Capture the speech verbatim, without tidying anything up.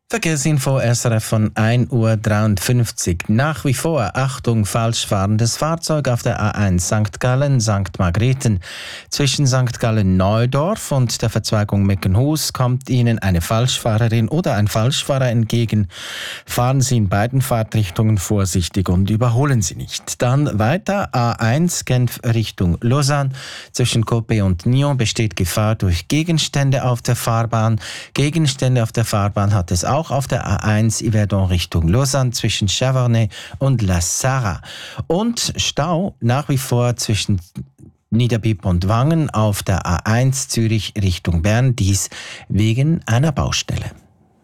Verkehrsinfo S R F von ein Uhr dreiundfünfzig. Nach wie vor Achtung, falsch fahrendes Fahrzeug auf der A eins Sankt Gallen, Sankt Margrethen. Zwischen Sankt Gallen-Neudorf und der Verzweigung Meckenhus kommt Ihnen eine Falschfahrerin oder ein Falschfahrer entgegen. Fahren Sie in beiden Fahrtrichtungen vorsichtig und überholen Sie nicht. Dann weiter A eins Genf Richtung Lausanne. Zwischen Coppet und Nyon besteht Gefahr durch Gegenstände auf der Fahrbahn. Gegenstände auf der Fahrbahn hat es auch auf der A eins Yverdon Richtung Lausanne zwischen Chavornay und La Sarre. Und Stau nach wie vor zwischen Niederbipp und Wangen auf der A eins Zürich Richtung Bern, dies wegen einer Baustelle.